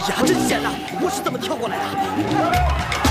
呀，真险呐！我是怎么跳过来的？